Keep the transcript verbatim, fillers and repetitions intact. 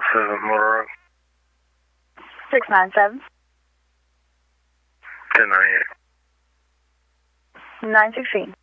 seven Motor Road. six nine seven. ten ninety-eight. nine sixteen.